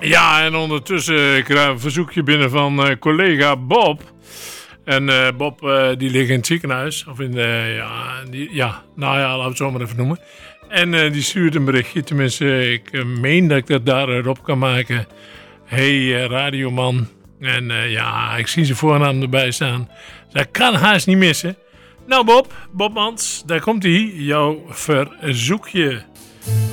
Ja, en ondertussen krijg ik een verzoekje binnen van collega Bob. En Bob die ligt in het ziekenhuis. Of in de, laten we het zo maar even noemen. En die stuurt een berichtje. Tenminste, ik meen dat ik dat daarop kan maken. Hey radioman. En ik zie zijn voornaam erbij staan. Dat kan haast niet missen. Nou Bob Mans, daar komt hij. Jouw verzoekje.